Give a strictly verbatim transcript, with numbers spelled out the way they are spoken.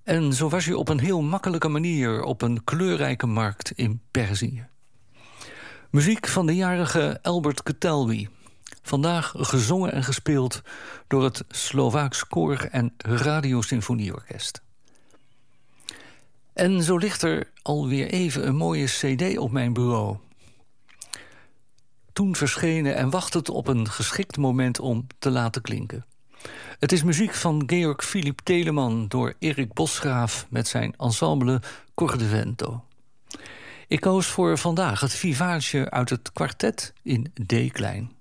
En zo was u op een heel makkelijke manier op een kleurrijke markt in Perzië. Muziek van de jarige Albert Ketelwi. Vandaag gezongen en gespeeld door het Slovaaks Koor en Radiosymfonieorkest. En zo ligt er alweer even een mooie cd op mijn bureau. Toen verschenen en wacht het op een geschikt moment om te laten klinken. Het is muziek van Georg Philipp Telemann door Erik Bosgraaf met zijn ensemble Cor de Vento. Ik koos voor vandaag het vivace uit het kwartet in D-klein.